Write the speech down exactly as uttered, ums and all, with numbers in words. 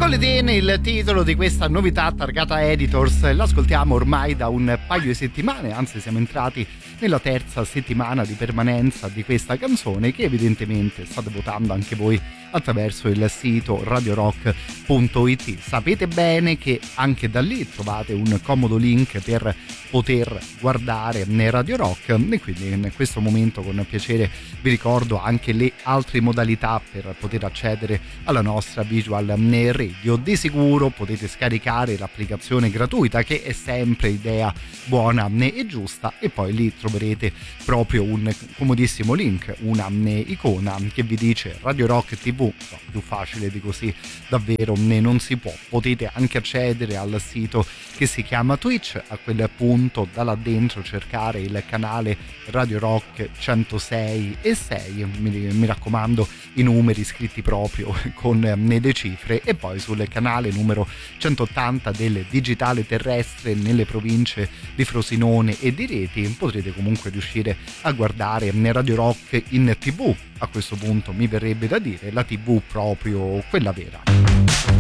Colledene, il titolo di questa novità targata Editors, l'ascoltiamo ormai da un paio di settimane, anzi siamo entrati nella terza settimana di permanenza di questa canzone che evidentemente state votando anche voi attraverso il sito radio rock punto it. Sapete bene che anche da lì trovate un comodo link per poter guardare Radio Rock e quindi in questo momento con piacere vi ricordo anche le altre modalità per poter accedere alla nostra visual radio. Di sicuro potete scaricare l'applicazione gratuita, che è sempre idea buona e giusta, e poi lì troverete proprio un comodissimo link, una icona che vi dice Radio Rock tivù. No, più facile di così davvero ne non si può. Potete anche accedere al sito che si chiama Twitch, a quel punto da là dentro cercare il canale Radio Rock centosei e sei, mi, mi raccomando i numeri scritti proprio con le cifre, e poi sul canale numero centottanta del digitale terrestre nelle province di Frosinone e di Rieti potrete comunque riuscire a guardare Radio Rock in tv. A questo punto mi verrebbe da dire la tv proprio quella vera.